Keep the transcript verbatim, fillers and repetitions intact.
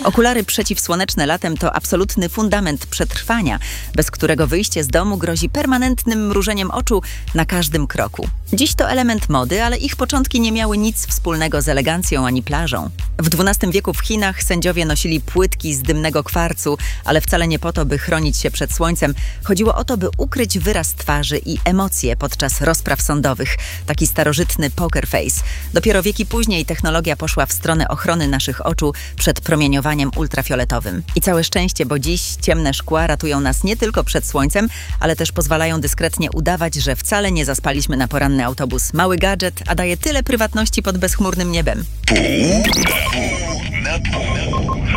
Okulary przeciwsłoneczne latem to absolutny fundament przetrwania, bez którego wyjście z domu grozi permanentnym mrużeniem oczu na każdym kroku. Dziś to element mody, ale ich początki nie miały nic wspólnego z elegancją ani plażą. W dwunastym wieku w Chinach sędziowie nosili płytki z dymnego kwarcu, ale wcale nie po to, by chronić się przed słońcem. Chodziło o to, by ukryć wyraz twarzy i emocje podczas rozpraw sądowych. Taki starożytny poker face. Dopiero wieki później technologia poszła w stronę ochrony naszych oczu przed promieniowaniem ultrafioletowym. I całe szczęście, bo dziś ciemne szkła ratują nas nie tylko przed słońcem, ale też pozwalają dyskretnie udawać, że wcale nie zaspaliśmy na poranny autobus. Mały gadżet, a daje tyle prywatności pod bezchmurnym niebem. Pół na pół.